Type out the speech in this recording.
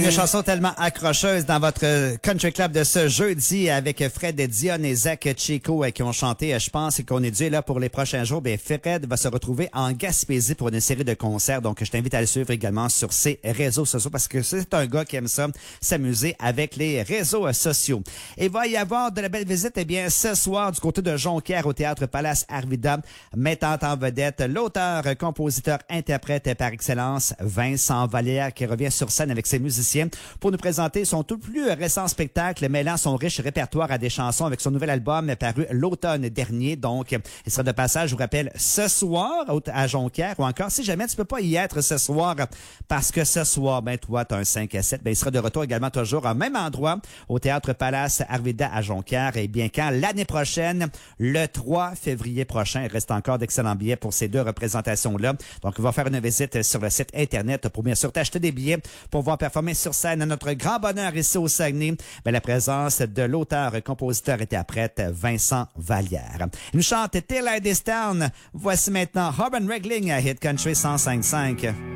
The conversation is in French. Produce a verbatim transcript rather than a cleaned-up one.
Une chanson tellement accrocheuse dans votre country club de ce jeudi avec Fred Dion et Zach Chico qui ont chanté, je pense, qu'on est dû là pour les prochains jours. Bien, Fred va se retrouver en Gaspésie pour une série de concerts. Donc, je t'invite à le suivre également sur ses réseaux sociaux parce que c'est un gars qui aime ça, s'amuser avec les réseaux sociaux. Et va y avoir de la belle visite, eh bien, ce soir, du côté de Jonquière au Théâtre Palace Arvida, mettant en vedette l'auteur, compositeur, interprète par excellence, Vincent Vallière, qui revient sur scène avec ses musiciens pour nous présenter son tout plus récent spectacle mêlant son riche répertoire à des chansons avec son nouvel album paru l'automne dernier. Donc, il sera de passage, je vous rappelle, ce soir à Jonquière ou encore si jamais tu peux pas y être ce soir parce que ce soir, ben toi, tu as un cinq à sept, ben il sera de retour également toujours au même endroit au Théâtre Palace Arvida à Jonquière. Et bien quand l'année prochaine, le trois février prochain, il reste encore d'excellents billets pour ces deux représentations-là. Donc, on va faire une visite sur le site Internet pour bien sûr t'acheter des billets pour voir performer sur scène à notre grand bonheur ici au Saguenay, ben, la présence de l'auteur, compositeur et interprète Vincent Vallière. Il nous chante Till I This Town. Voici maintenant Urban Wrangling à Hit Country cent cinq virgule cinq.